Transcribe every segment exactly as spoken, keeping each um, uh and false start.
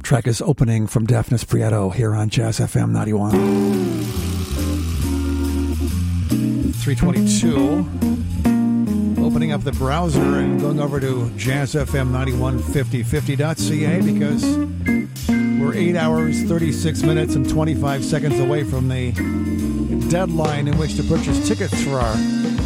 Track is Opening from Daphnis Prieto here on Jazz F M ninety-one. three twenty-two. Opening up the browser and going over to Jazz F M ninety-one fifty fifty dot c a because we're eight hours, thirty-six minutes, and twenty-five seconds away from the deadline in which to purchase tickets for our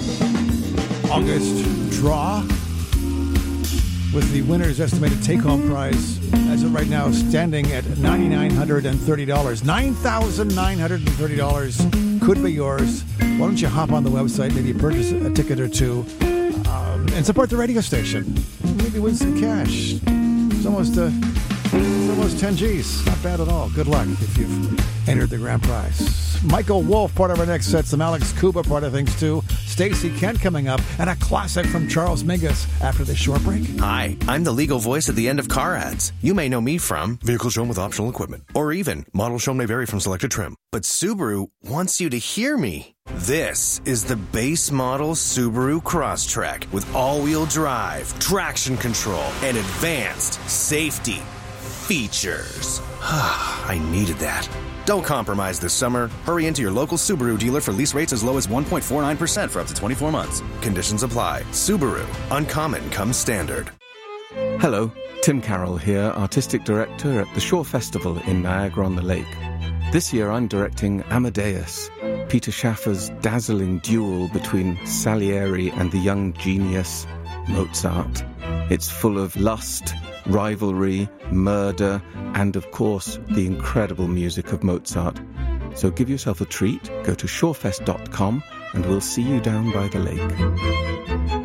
August draw, with the winner's estimated take-home prize, as of right now, standing at nine thousand nine hundred thirty dollars. nine thousand nine hundred thirty dollars could be yours. Why don't you hop on the website, maybe purchase a ticket or two, um, and support the radio station. Maybe win some cash. It's almost, uh, it's almost ten G's. Not bad at all. Good luck if you've entered the grand prize. Michael Wolff, part of our next set. Some Alex Kuba, part of things too. Stacey Kent coming up. And a classic from Charles Mingus after this short break. Hi, I'm the legal voice at the end of car ads. You may know me from Vehicle Shown with Optional Equipment. Or even Model Shown may vary from selected trim. But Subaru wants you to hear me. This is the base model Subaru Crosstrek with all-wheel drive, traction control, and advanced safety features. I needed that. Don't compromise this summer. Hurry into your local Subaru dealer for lease rates as low as one point four nine percent for up to twenty-four months. Conditions apply. Subaru. Uncommon comes standard. Hello, Tim Carroll here, Artistic Director at the Shore Festival in Niagara-on-the-Lake. This year I'm directing Amadeus, Peter Schaffer's dazzling duel between Salieri and the young genius Mozart. It's full of lust, rivalry, murder, and of course, the incredible music of Mozart. So give yourself a treat, go to shorefest dot com, and we'll see you down by the lake.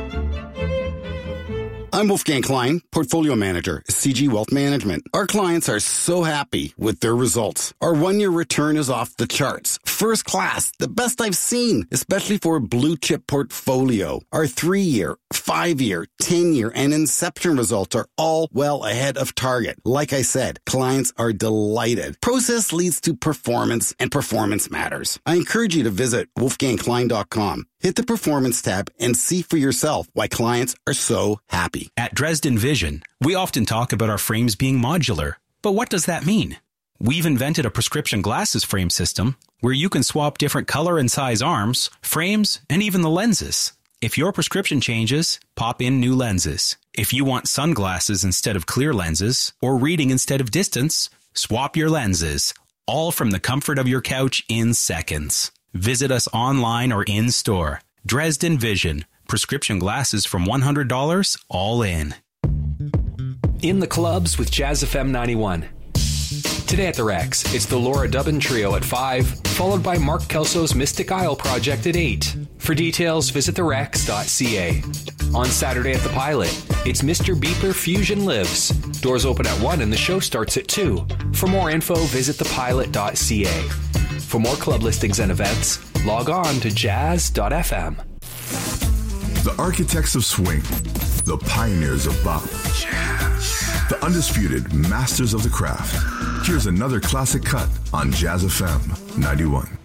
I'm Wolfgang Klein, Portfolio Manager, C G Wealth Management. Our clients are so happy with their results. Our one-year return is off the charts. First class, the best I've seen, especially for a blue-chip portfolio. Our three-year, five-year, ten-year, and Inception results are all well ahead of target. Like I said, clients are delighted. Process leads to performance, and performance matters. I encourage you to visit wolfgang klein dot com. Hit the Performance tab and see for yourself why clients are so happy. At Dresden Vision, we often talk about our frames being modular. But what does that mean? We've invented a prescription glasses frame system where you can swap different color and size arms, frames, and even the lenses. If your prescription changes, pop in new lenses. If you want sunglasses instead of clear lenses, or reading instead of distance, swap your lenses. All from the comfort of your couch in seconds. Visit us online or in-store. Dresden Vision. Prescription glasses from one hundred dollars, all in. In the clubs with Jazz F M ninety-one. Today at the Rex, it's the Laura Dubin Trio at five, followed by Mark Kelso's Mystic Isle Project at eight. For details, visit the rex dot c a. On Saturday at the Pilot, it's Mister Beeper Fusion Lives. Doors open at one and the show starts at two. For more info, visit the pilot dot c a. For more club listings and events, log on to jazz dot f m. The architects of swing, the pioneers of bop, jazz, the undisputed masters of the craft. Here's another classic cut on Jazz F M ninety-one.